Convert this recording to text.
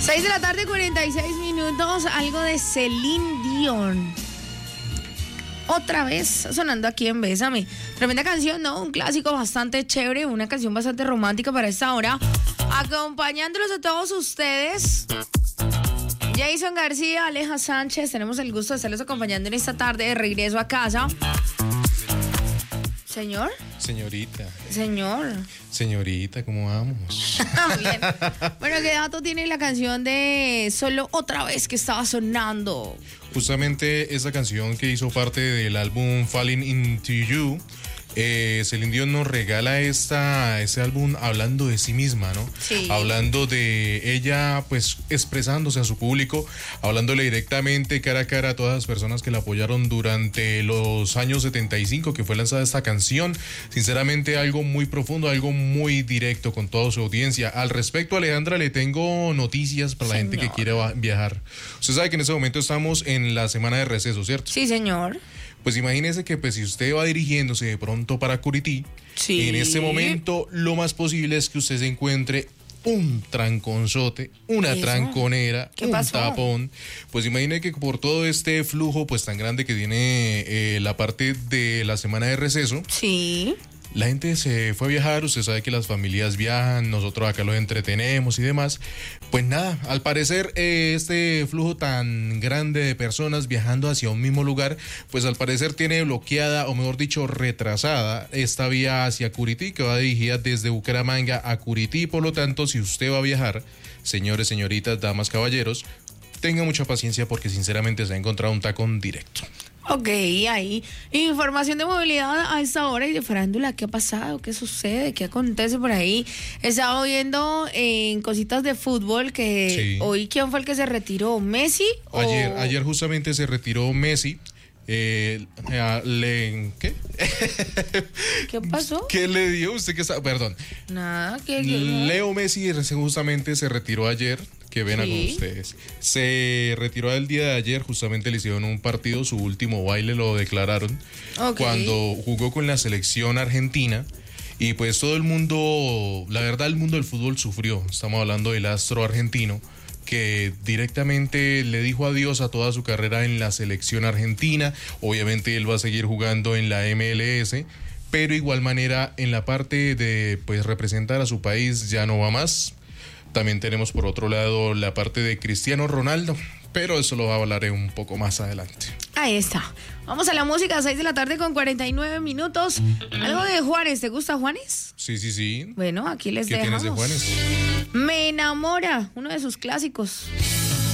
6 de la tarde, 46 minutos, algo de Celine Dion. Otra vez sonando aquí en Bésame. Tremenda canción, ¿no? Un clásico bastante chévere, una canción bastante romántica para esta hora. Acompañándolos a todos ustedes, Jason García, Aleja Sánchez, tenemos el gusto de estarlos acompañando en esta tarde de regreso a casa. ¿Señor? Señorita. Señor. Señorita, ¿cómo vamos? Bien. Bueno, ¿qué dato tiene la canción de Solo Otra Vez que estaba sonando? Justamente esa canción que hizo parte del álbum Falling Into You, Celine Dion nos regala ese álbum hablando de sí misma, ¿no? Sí. Hablando de ella, pues expresándose a su público, hablándole directamente cara a cara a todas las personas que la apoyaron durante los años 75 que fue lanzada esta canción. Sinceramente algo muy profundo, algo muy directo con toda su audiencia. Al respecto, Alejandra, le tengo noticias para la gente que quiere viajar. Usted sabe que en este momento estamos en la semana de receso, ¿cierto? Sí, señor. Pues imagínese que pues si usted va dirigiéndose de pronto para Curití, sí, en este momento lo más posible es que usted se encuentre un tranconzote, una tranconera, un tapón. Pues imagine que por todo este flujo pues tan grande que tiene la parte de la semana de receso, sí, la gente se fue a viajar. Usted sabe que las familias viajan, nosotros acá los entretenemos y demás. Pues nada, al parecer este flujo tan grande de personas viajando hacia un mismo lugar, pues al parecer tiene bloqueada, o mejor dicho, retrasada esta vía hacia Curití, que va dirigida desde Bucaramanga a Curití. Por lo tanto, si usted va a viajar, señores, señoritas, damas, caballeros, tenga mucha paciencia porque sinceramente se ha encontrado un tacón directo. Ok, ahí. Información de movilidad a esta hora y de farándula. ¿Qué ha pasado? ¿Qué sucede? ¿Qué acontece por ahí? Estaba viendo en cositas de fútbol que hoy, ¿quién fue el que se retiró? ¿Messi? Ayer justamente se retiró Messi. ¿Qué? ¿Qué pasó? ¿Qué le dio usted que está? Perdón. Nada, Leo Messi justamente se retiró ayer. Qué pena con ustedes. Se retiró el día de ayer, justamente le hicieron un partido, su último baile lo declararon, cuando jugó con la selección argentina. Y pues todo el mundo, la verdad el mundo del fútbol sufrió. Estamos hablando del astro argentino, que directamente le dijo adiós a toda su carrera en la selección argentina. Obviamente él va a seguir jugando en la MLS, pero igual manera en la parte de pues representar a su país ya no va más. También tenemos por otro lado la parte de Cristiano Ronaldo, pero eso lo hablaré un poco más adelante. Ahí está. Vamos a la música, 6 de la tarde con 49 minutos. Algo de Juanes, ¿te gusta Juanes? Sí. Bueno, aquí les dejamos. ¿Qué tienes de Juanes? Me enamora, uno de sus clásicos.